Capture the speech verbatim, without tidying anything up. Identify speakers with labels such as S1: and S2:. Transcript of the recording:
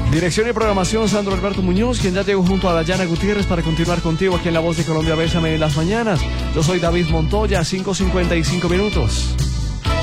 S1: Dirección y programación, Sandro Alberto Muñoz, quien ya llegó junto a Dayana Gutiérrez para continuar contigo aquí en La Voz de Colombia. Bésame en las mañanas. Yo soy David Montoya, cinco cincuenta y cinco minutos.